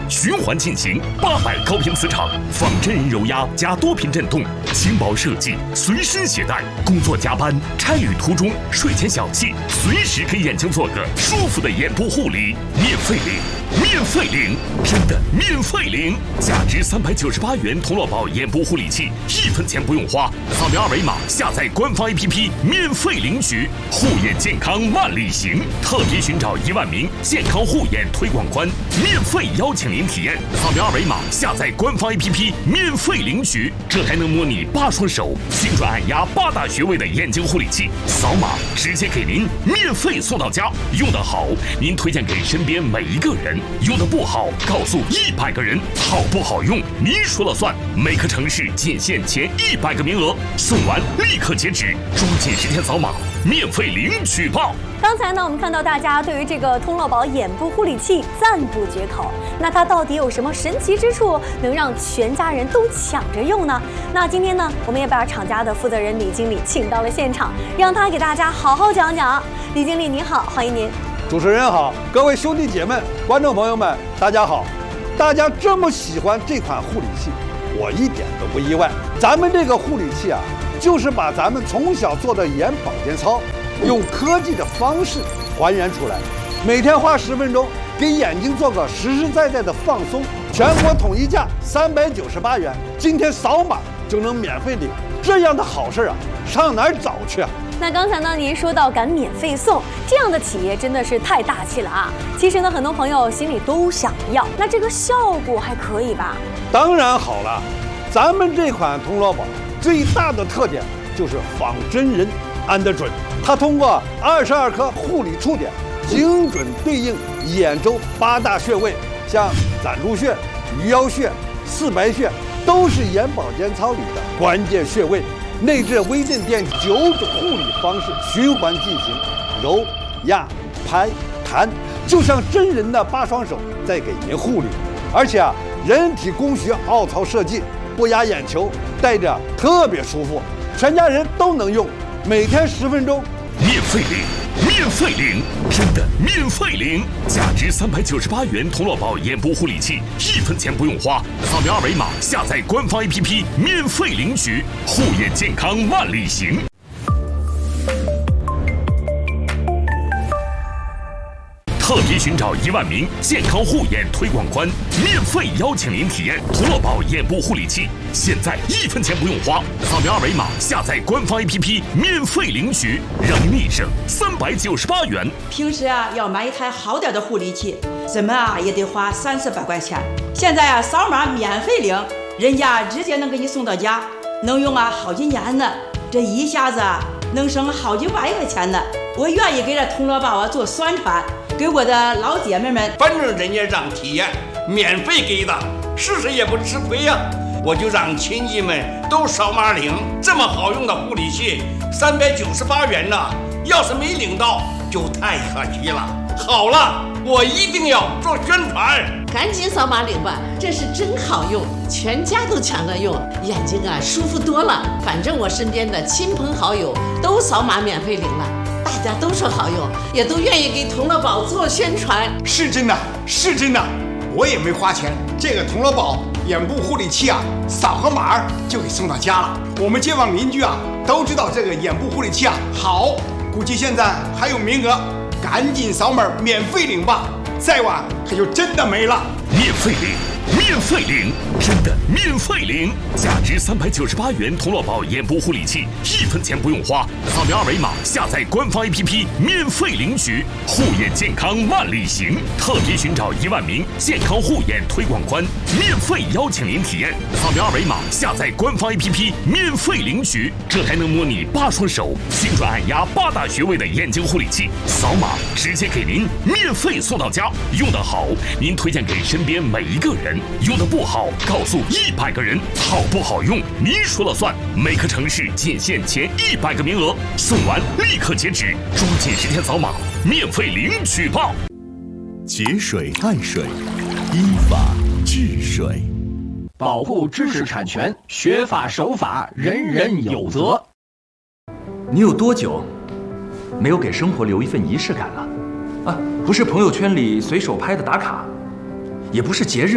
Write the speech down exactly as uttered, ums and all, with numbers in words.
循环进行，八百高频磁场，仿真人柔压加多频震动，轻薄设计，随身携带，工作加班、差旅途中、睡前小憩，随时给眼睛做个舒服的眼部护理，免费领，免费领，真的免费领！价值三百九十八元童乐宝眼部护理器，一分钱不用花，扫描二维码下载官方 A P P 免费领取，护眼健康万里行，特别寻找一万名健康护眼推广官，免费邀请您体验，扫描二维码下载官方 A P P 免费领取，这还能模拟八双手精准按压八大穴位的眼睛护理器，扫码直接给您免费送到家，用得好您推荐给身边每一个人，用得不好告诉一百个人，好不好用您说了算，每个城市仅限前一百个名额，送完立刻截止，抓紧时间扫码免费领取吧。 刚才呢，我们看到大家对于这个通乐宝眼部护理器赞不绝口。那它到底有什么神奇之处，能让全家人都抢着用呢？那今天呢，我们也把厂家的负责人李经理请到了现场，让他给大家好好讲讲。李经理您好，欢迎您。 主持人好，各位兄弟姐妹、观众朋友们，大家好。大家这么喜欢这款护理器，我一点都不意外。咱们这个护理器啊，就是把咱们从小做的眼保健操，用科技的方式还原出来，每天花十分钟给眼睛做个实实在在的放松。全国统一价三百九十八元，今天扫码就能免费领，这样的好事啊，上哪儿找去啊？ 那刚才呢，您说到敢免费送，这样的企业真的是太大气了啊！其实呢，很多朋友心里都想要，那这个效果还可以吧？ 当然好了，咱们这款通乐宝最大的特点就是仿真人按得准，它通过二十二颗护理触点，精准对应眼周八大穴位，像攒珠穴、鱼腰穴、四白穴，都是眼保健操里的关键穴位。内置微震电九种护理方式循环进行，揉、压、拍、弹，就像真人的八双手在给您护理。而且啊，人体工学凹槽设计，不压眼球，戴着特别舒服，全家人都能用，每天十分钟， 免费领，免费领，真的免费领！价值三百九十八元童乐宝眼部护理器，一分钱不用花，扫描二维码下载官方 A P P 免费领取，护眼健康万里行。特别寻找一万名健康护眼推广官，免费邀请您体验童乐宝眼部护理器，现在一分钱不用花，扫描二维码下载官方 A P P 免费领取，让您省三百九十八元。 平时啊要买一台好点的护理器，怎么啊也得花三四百块钱，现在啊扫码免费领，人家直接能给你送到家，能用啊好几年呢，这一下子啊能省好几万块钱呢。我愿意给这通乐宝啊做宣传，给我的老姐妹们， 反正人家让体验，免费给的，试试也不吃亏呀、啊。我就让亲戚们都扫码领，这么好用的护理器，三百九十八元呢，要是没领到就太可惜了。好了，我一定要做宣传， 赶紧扫码领吧，这是真好用，全家都抢着用，眼睛啊舒服多了。反正我身边的亲朋好友都扫码免费领了。大家都说好用，也都愿意给童乐宝做宣传。 是真的，是真的，我也没花钱。这个童乐宝眼部护理器啊，扫个码就给送到家了。我们街坊邻居啊都知道这个眼部护理器啊好，估计现在还有名额，赶紧扫码免费领吧，再晚可就真的没了。 免费领，免费领，真的免费领！价值三百九十八元童乐宝眼部护理器，一分钱不用花，扫描二维码下载官方 A P P 免费领取，护眼健康万里行。特别寻找一万名健康护眼推广官，免费邀请您体验，扫描二维码下载官方 A P P 免费领取，这还能模拟八双手精准按压八大穴位的眼睛护理器，扫码直接给您免费送到家，用得好您推荐给身边每一个人，用得不好告诉一百个人，好不好用您说了算，每个城市仅限前一百个名额，送完立刻截止，抓紧时间扫码免费领取吧。 节水爱水，依法治水， 保护知识产权，学法守法，人人有责。 你有多久没有给生活留一份仪式感了？啊，不是朋友圈里随手拍的打卡，也不是节日